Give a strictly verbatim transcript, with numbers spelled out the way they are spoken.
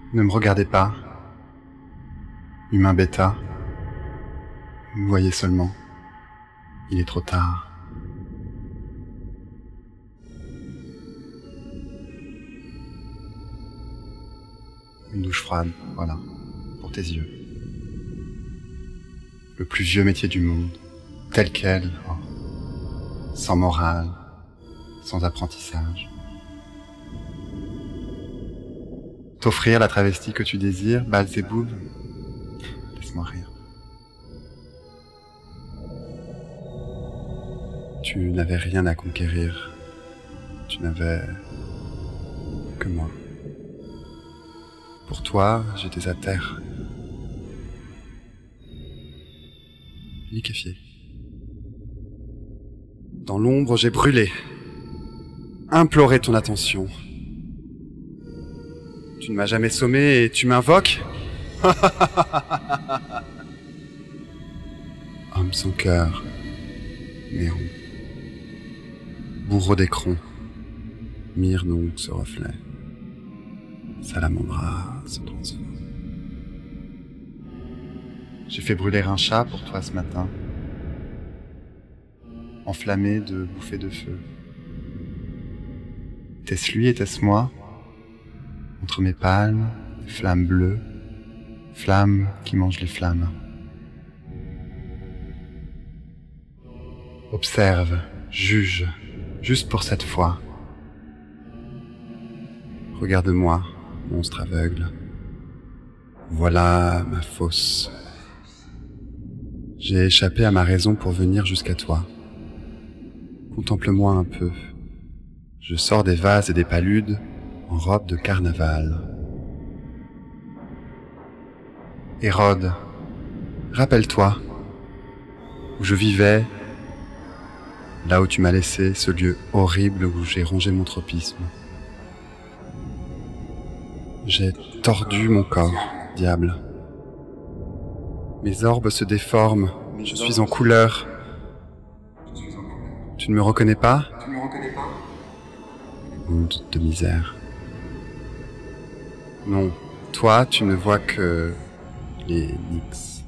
Ne me regardez pas, humain bêta. Vous me voyez seulement. Il est trop tard. Une douche froide, voilà, pour tes yeux. Le plus vieux métier du monde, tel quel, oh, sans morale, sans apprentissage. T'offrir la travestie que tu désires, Belzéboub, laisse-moi rire. Tu n'avais rien à conquérir, tu n'avais que moi. Pour toi, j'étais à terre, liquéfié. Dans l'ombre, j'ai brûlé, imploré ton attention. Tu ne m'as jamais sommé et tu m'invoques? Homme sans cœur, néon, bourreau d'écron, mire donc ce reflet. Salamandra se transforme. J'ai fait brûler un chat pour toi ce matin, enflammé de bouffées de feu. Était-ce lui, était-ce moi? Entre mes palmes, flammes bleues, flammes qui mangent les flammes. Observe, juge, juste pour cette fois. Regarde-moi, monstre aveugle. Voilà ma fosse. J'ai échappé à ma raison pour venir jusqu'à toi. Contemple-moi un peu. Je sors des vases et des paludes en robe de carnaval. Hérode, rappelle-toi, où je vivais, là où tu m'as laissé, ce lieu horrible où j'ai rongé mon tropisme. J'ai tordu mon corps, diable. Mes orbes se déforment, je suis en couleur. Tu ne me reconnais pas? Monde de misère. Non, toi, tu ne vois que les nix.